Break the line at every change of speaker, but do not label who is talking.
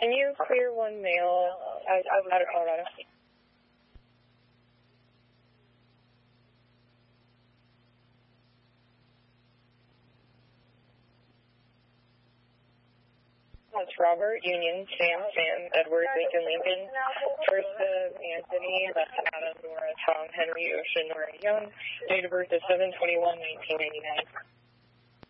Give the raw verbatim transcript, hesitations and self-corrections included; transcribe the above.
Can you clear one male out, out of Colorado? It's Robert, Union, Sam, Sam, Edward, Lincoln, Lincoln, first of Anthony, Adam, Nora, Tom, Henry, Ocean, Nora, Young, date of birth is seven twenty-one nineteen ninety-nine.